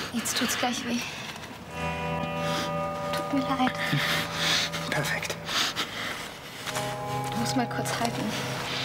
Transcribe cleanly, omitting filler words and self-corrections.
Jetzt tut's gleich weh. Tut mir leid. Perfekt. Du musst mal kurz halten.